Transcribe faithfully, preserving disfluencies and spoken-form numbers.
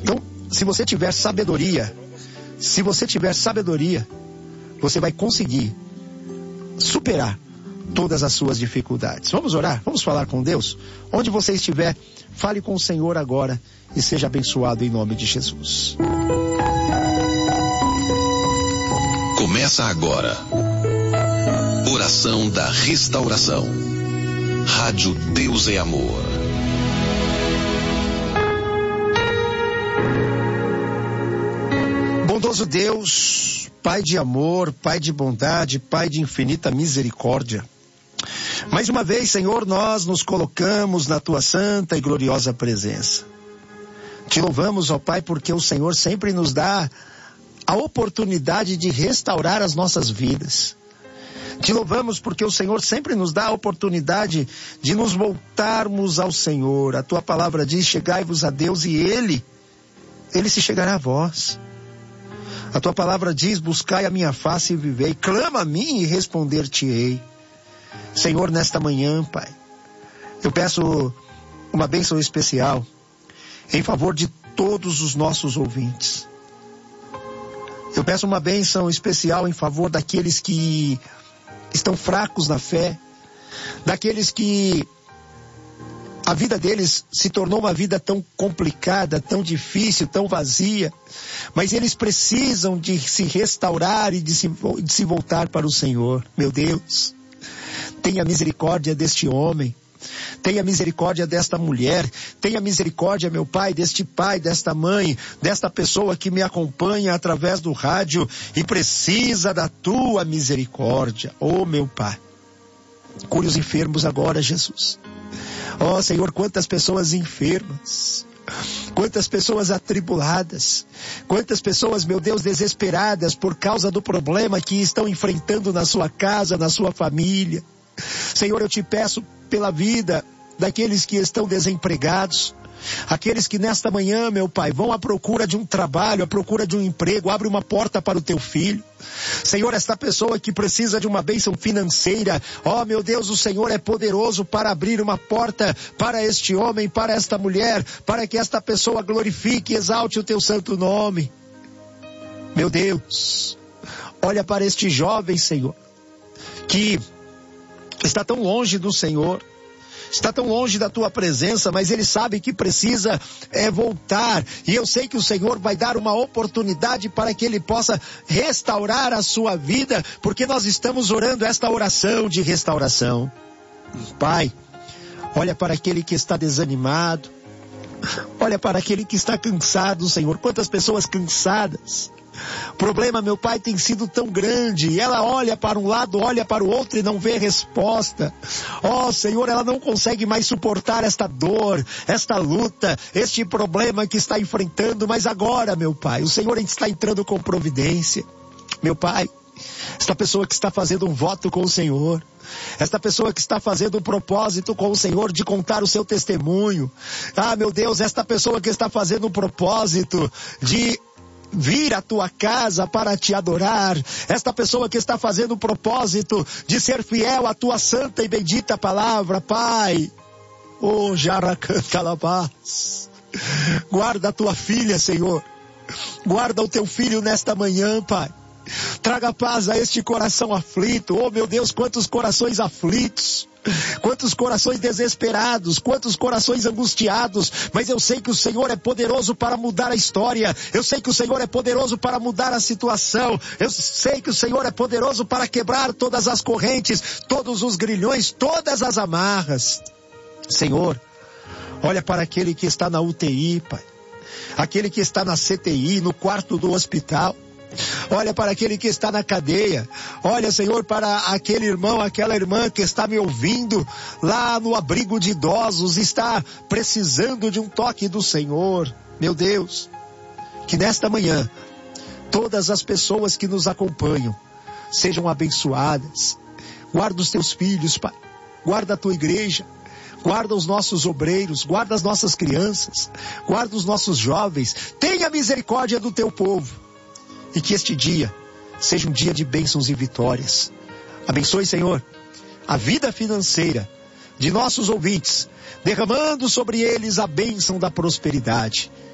Então, se você tiver sabedoria, se você tiver sabedoria, você vai conseguir superar todas as suas dificuldades. Vamos orar? Vamos falar com Deus? Onde você estiver, fale com o Senhor agora e seja abençoado em nome de Jesus. Começa agora. Oração da Restauração. Rádio Deus é Amor. Bondoso Deus, Pai de amor, Pai de bondade, Pai de infinita misericórdia. Mais uma vez, Senhor, nós nos colocamos na Tua santa e gloriosa presença. Te louvamos, ó Pai, porque o Senhor sempre nos dá a oportunidade de restaurar as nossas vidas. Te louvamos porque o Senhor sempre nos dá a oportunidade de nos voltarmos ao Senhor. A Tua palavra diz, chegai-vos a Deus e Ele, Ele se chegará a vós. A Tua palavra diz, buscai a minha face e vivei. Clama a mim e responder-te-ei. Senhor, nesta manhã, Pai, eu peço uma bênção especial em favor de todos os nossos ouvintes. Eu peço uma bênção especial em favor daqueles que estão fracos na fé, daqueles que a vida deles se tornou uma vida tão complicada, tão difícil, tão vazia, mas eles precisam de se restaurar e de se, de se voltar para o Senhor. Meu Deus, tenha misericórdia deste homem, tenha misericórdia desta mulher, tenha misericórdia, meu Pai, deste pai, desta mãe, desta pessoa que me acompanha através do rádio e precisa da Tua misericórdia. Oh, meu Pai, cure os enfermos agora, Jesus. Oh, Senhor, quantas pessoas enfermas, quantas pessoas atribuladas, quantas pessoas, meu Deus, desesperadas por causa do problema que estão enfrentando na sua casa, na sua família. Senhor, eu te peço pela vida daqueles que estão desempregados, aqueles que nesta manhã, meu Pai, vão à procura de um trabalho, à procura de um emprego, abre uma porta para o teu filho. Senhor, esta pessoa que precisa de uma bênção financeira, ó meu Deus, o Senhor é poderoso para abrir uma porta para este homem, para esta mulher, para que esta pessoa glorifique e exalte o teu santo nome. Meu Deus, olha para este jovem, Senhor, que está tão longe do Senhor, está tão longe da Tua presença, mas ele sabe que precisa é, voltar. E eu sei que o Senhor vai dar uma oportunidade para que ele possa restaurar a sua vida, porque nós estamos orando esta oração de restauração. Pai, olha para aquele que está desanimado, olha para aquele que está cansado, Senhor. Quantas pessoas cansadas. O problema, meu Pai, tem sido tão grande, e ela olha para um lado, olha para o outro e não vê resposta. Ó Senhor, ela não consegue mais suportar esta dor, esta luta, este problema que está enfrentando, mas agora, meu Pai, o Senhor está entrando com providência. Meu Pai, esta pessoa que está fazendo um voto com o Senhor, esta pessoa que está fazendo um propósito com o Senhor de contar o seu testemunho, ah meu Deus, esta pessoa que está fazendo um propósito de vir à Tua casa para Te adorar, esta pessoa que está fazendo o propósito de ser fiel à Tua santa e bendita palavra, Pai, oh, Jaracantalabás, guarda a Tua filha, Senhor, guarda o Teu filho nesta manhã, Pai, traga paz a este coração aflito. Oh meu Deus, quantos corações aflitos, quantos corações desesperados, quantos corações angustiados, mas eu sei que o Senhor é poderoso para mudar a história, eu sei que o Senhor é poderoso para mudar a situação, eu sei que o Senhor é poderoso para quebrar todas as correntes, todos os grilhões, todas as amarras. Senhor, olha para aquele que está na U T I, Pai, aquele que está na C T I, no quarto do hospital. Olha para aquele que está na cadeia. Olha, Senhor, para aquele irmão, aquela irmã que está me ouvindo lá no abrigo de idosos, está precisando de um toque do Senhor. Meu Deus, que nesta manhã todas as pessoas que nos acompanham sejam abençoadas. Guarda os Teus filhos, Pai. Guarda a Tua igreja. Guarda os nossos obreiros, guarda as nossas crianças, guarda os nossos jovens. Tenha misericórdia do Teu povo. E que este dia seja um dia de bênçãos e vitórias. Abençoe, Senhor, a vida financeira de nossos ouvintes, derramando sobre eles a bênção da prosperidade.